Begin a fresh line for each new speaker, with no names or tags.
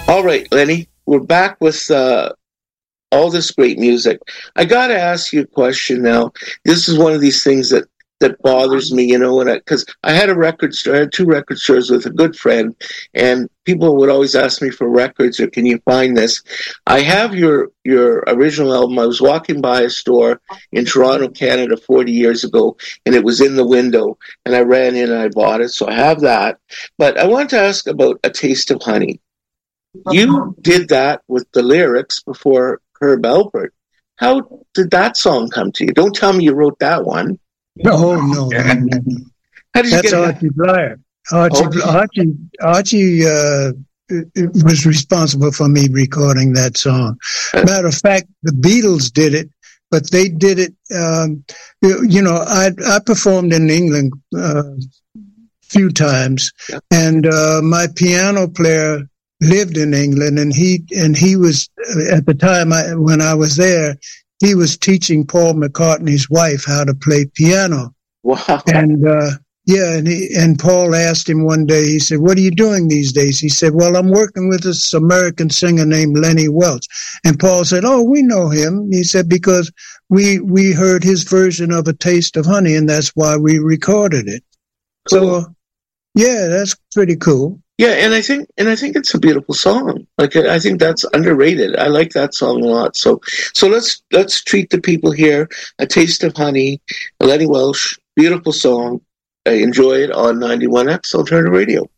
All right, Lenny, we're back with all this great music. I got to ask you a question now. This is one of these things that bothers me, because I had a record store, I had two record stores with a good friend, and people would always ask me for records or can you find this? I have your original album. I was walking by a store in Toronto, Canada 40 years ago, and it was in the window, and I ran in and I bought it, so I have that. But I want to ask about A Taste of Honey. You did that with the lyrics before Herb Alpert. How did that song come to you? Don't tell me you wrote that one.
No.
How did you
That's
get
Archie Blyer. Archie was responsible for me recording that song. Matter of fact, the Beatles did it, but they did it. I performed in England few times, and my piano player lived in England, and he was at the time when I was there, he was teaching Paul McCartney's wife how to play piano.
Wow!
And Paul asked him one day. He said, "What are you doing these days?" He said, "Well, I'm working with this American singer named Lenny Welch." And Paul said, "Oh, we know him." He said, "Because we heard his version of A Taste of Honey, and that's why we recorded it."
Cool.
So, yeah, that's pretty cool.
Yeah, and I think it's a beautiful song. Like, I think that's underrated. I like that song a lot. So let's treat the people here. A Taste of Honey, Lenny Welch, beautiful song. Enjoy it on 91X Alternative Radio.